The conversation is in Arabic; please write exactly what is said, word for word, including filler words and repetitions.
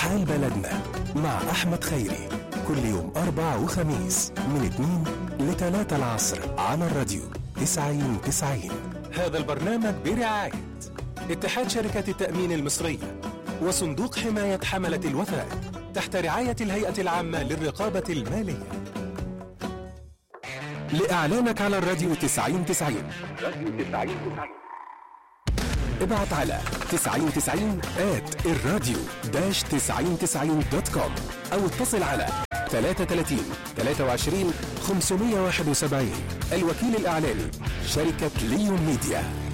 حال بلدنا مع أحمد خيري، كل يوم أربع وخميس من اتنين لتلاتة العصر على الراديو تسعين تسعين. هذا البرنامج برعاية اتحاد شركات التأمين المصرية وصندوق حماية حملة الوثائق تحت رعاية الهيئة العامة للرقابة المالية. لإعلانك على الراديو تسعين تسعين ابعت على تسعين تسعين آت الراديو داش تسعين تسعين دوت كوم أو اتصل على ثلاثة ثلاثين ثلاثة وعشرين خمسمية وواحد وسبعين. الوكيل الإعلاني شركة ليون ميديا.